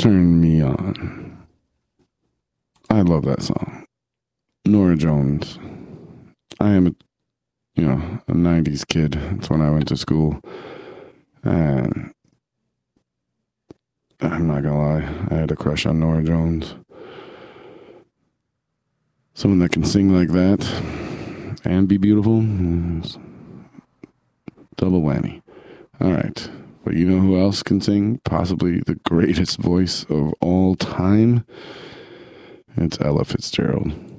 Turn Me On. I love that song. Norah Jones. I am a 90s kid. That's when I went to school. And I'm not gonna lie, I had a crush on Norah Jones. Someone that can sing like that and be beautiful. Double whammy. All right. But you know who else can sing? Possibly the greatest voice of all time. It's Ella Fitzgerald.